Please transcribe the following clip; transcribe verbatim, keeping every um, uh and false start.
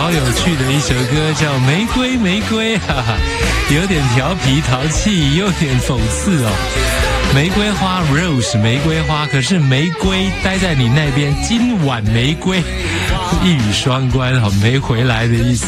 好有趣的一首歌，叫《玫瑰玫瑰》，哈哈，有点调皮淘气，有点讽刺哦。玫瑰花 rose 玫瑰花，可是玫瑰待在你那边，今晚玫瑰，一语双关，好没回来的意思。